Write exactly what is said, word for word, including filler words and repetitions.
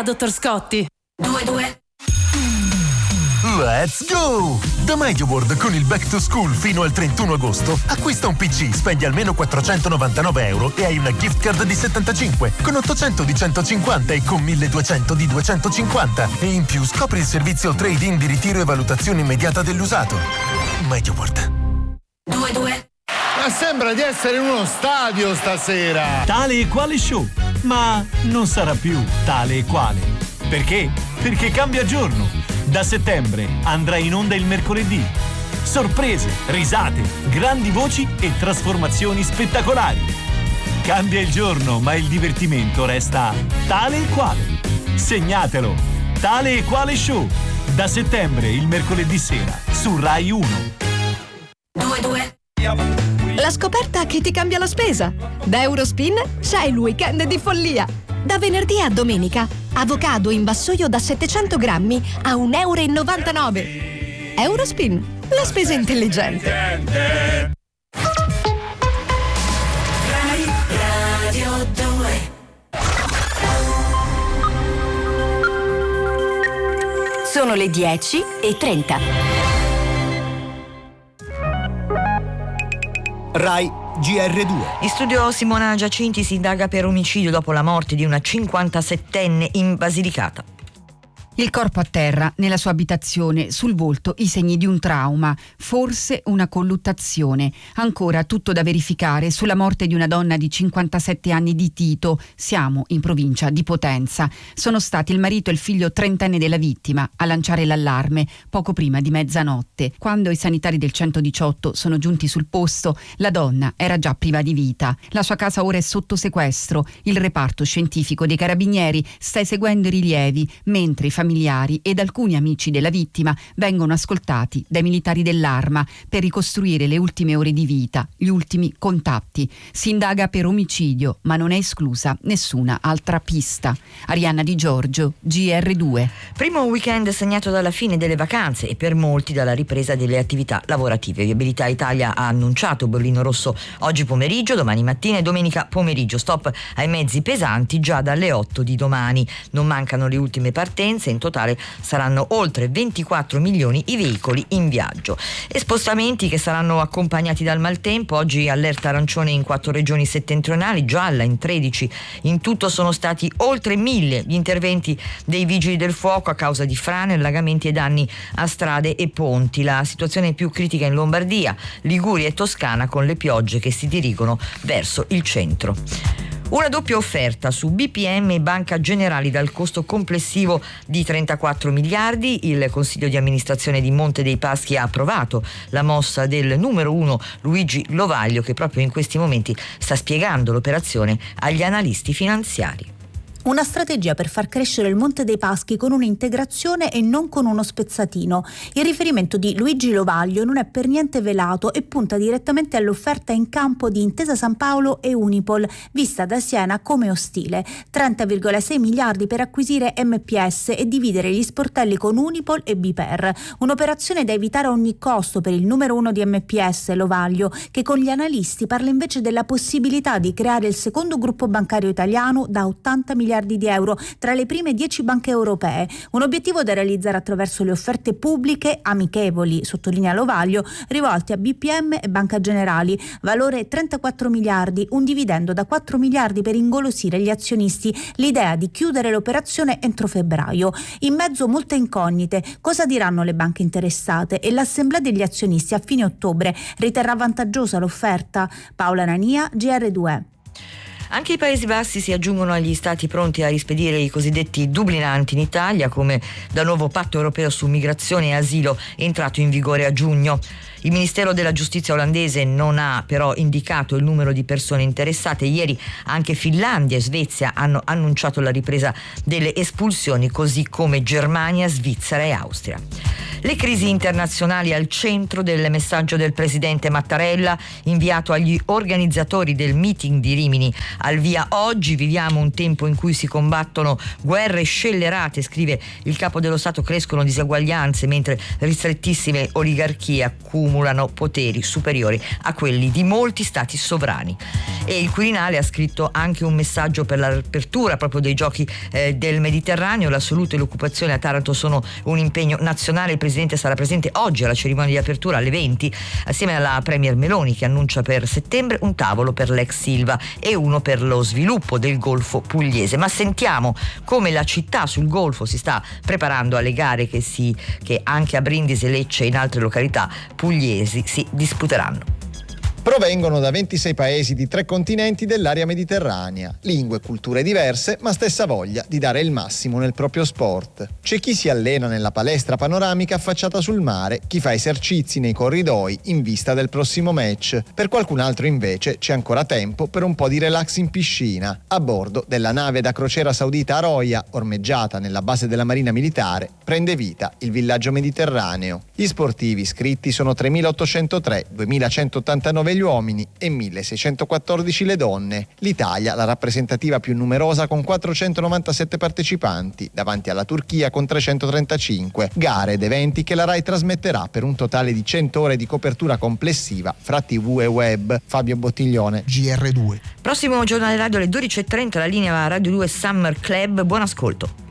dottor Scotti. Due, due. Let's go! Da MediaWorld con il Back to School fino al trentuno agosto acquista un P C, spendi almeno quattrocentonovantanove euro e hai una gift card di settantacinque con ottocento di centocinquanta e con milleduecento di duecentocinquanta e in più scopri il servizio trade-in di ritiro e valutazione immediata dell'usato. MediaWorld. Due, due. Ma sembra di essere in uno stadio stasera. Tale e quale show, ma non sarà più tale e quale. Perché? Perché cambia giorno. Da settembre andrà in onda il mercoledì. Sorprese, risate, grandi voci e trasformazioni spettacolari. Cambia il giorno, ma il divertimento resta tale e quale. Segnatelo. Tale e quale show. Da settembre il mercoledì sera su Rai uno. Due, due. La scoperta che ti cambia la spesa. Da Eurospin c'è il weekend di follia. Da venerdì a domenica, avocado in vassoio da settecento grammi a un euro e novantanove. Eurospin, la spesa intelligente. Rai Radio due. Sono le dieci e trenta. Rai G R due. In studio Simona Giacinti. Si indaga per omicidio dopo la morte di una cinquantasettenne in Basilicata. Il corpo a terra, nella sua abitazione, sul volto i segni di un trauma, forse una colluttazione. Ancora tutto da verificare sulla morte di una donna di cinquantasette anni di Tito. Siamo in provincia di Potenza. Sono stati il marito e il figlio trentenne della vittima a lanciare l'allarme poco prima di mezzanotte. Quando i sanitari del centodiciotto sono giunti sul posto, la donna era già priva di vita. La sua casa ora è sotto sequestro. Il reparto scientifico dei carabinieri sta eseguendo i rilievi, mentre i familiari familiari ed alcuni amici della vittima vengono ascoltati dai militari dell'Arma per ricostruire le ultime ore di vita, gli ultimi contatti. Si indaga per omicidio, ma non è esclusa nessuna altra pista. Arianna Di Giorgio, G R due. Primo weekend segnato dalla fine delle vacanze e per molti dalla ripresa delle attività lavorative. Viabilità Italia ha annunciato bollino rosso oggi pomeriggio, domani mattina e domenica pomeriggio. Stop ai mezzi pesanti già dalle otto di domani. Non mancano le ultime partenze. In totale saranno oltre ventiquattro milioni i veicoli in viaggio. E spostamenti che saranno accompagnati dal maltempo. Oggi allerta arancione in quattro regioni settentrionali, gialla in tredici. In tutto sono stati oltre mille gli interventi dei vigili del fuoco a causa di frane, allagamenti e danni a strade e ponti. La situazione è più critica in Lombardia, Liguria e Toscana, con le piogge che si dirigono verso il centro. Una doppia offerta su B P M e Banca Generali dal costo complessivo di trentaquattro miliardi. Il Consiglio di amministrazione di Monte dei Paschi ha approvato la mossa del numero uno Luigi Lovaglio, che proprio in questi momenti sta spiegando l'operazione agli analisti finanziari. Una strategia per far crescere il Monte dei Paschi con un'integrazione e non con uno spezzatino. Il riferimento di Luigi Lovaglio non è per niente velato e punta direttamente all'offerta in campo di Intesa Sanpaolo e Unipol, vista da Siena come ostile. trenta virgola sei miliardi per acquisire M P S e dividere gli sportelli con Unipol e Biper. Un'operazione da evitare a ogni costo per il numero uno di M P S, Lovaglio, che con gli analisti parla invece della possibilità di creare il secondo gruppo bancario italiano da ottanta miliardi di euro tra le prime dieci banche europee, un obiettivo da realizzare attraverso le offerte pubbliche amichevoli, sottolinea Lovaglio, rivolte a B P M e Banca Generali, valore trentaquattro miliardi, un dividendo da quattro miliardi per ingolosire gli azionisti, l'idea di chiudere l'operazione entro febbraio. In mezzo molte incognite, cosa diranno le banche interessate e l'assemblea degli azionisti a fine ottobre riterrà vantaggiosa l'offerta? Paola Nania, G R due. Anche i Paesi Bassi si aggiungono agli stati pronti a rispedire i cosiddetti dublinanti in Italia, come dal nuovo patto europeo su migrazione e asilo entrato in vigore a giugno. Il Ministero della Giustizia olandese non ha però indicato il numero di persone interessate. Ieri anche Finlandia e Svezia hanno annunciato la ripresa delle espulsioni, così come Germania, Svizzera e Austria. Le crisi internazionali al centro del messaggio del presidente Mattarella inviato agli organizzatori del meeting di Rimini. Al via oggi: viviamo un tempo in cui si combattono guerre scellerate, scrive il capo dello Stato, crescono diseguaglianze mentre ristrettissime oligarchie accumulano poteri superiori a quelli di molti stati sovrani. E il Quirinale ha scritto anche un messaggio per l'apertura proprio dei giochi eh, del Mediterraneo. La salute e l'occupazione a Taranto sono un impegno nazionale. Il presidente sarà presente oggi alla cerimonia di apertura alle venti assieme alla premier Meloni, che annuncia per settembre un tavolo per l'ex Silva e uno per lo sviluppo del Golfo pugliese. Ma sentiamo come la città sul Golfo si sta preparando alle gare che, si, che anche a Brindisi, Lecce e in altre località pugliesi si disputeranno. Provengono da ventisei paesi di tre continenti dell'area mediterranea, lingue e culture diverse, ma stessa voglia di dare il massimo nel proprio sport. C'è chi si allena nella palestra panoramica affacciata sul mare, chi fa esercizi nei corridoi in vista del prossimo match. Per qualcun altro invece c'è ancora tempo per un po' di relax in piscina, a bordo della nave da crociera saudita Aroia, ormeggiata nella base della Marina Militare, prende vita il villaggio mediterraneo. Gli sportivi iscritti sono tremilaottocentotre, duemilacentottantanove gli uomini e milleseicentoquattordici le donne. L'Italia, la rappresentativa più numerosa, con quattrocentonovantasette partecipanti, davanti alla Turchia con trecentotrentacinque. Gare ed eventi che la Rai trasmetterà per un totale di cento ore di copertura complessiva fra tivù e web. Fabio Bottiglione, G R due. Prossimo giornale radio alle dodici e trenta, la linea Radio due Summer Club. Buon ascolto.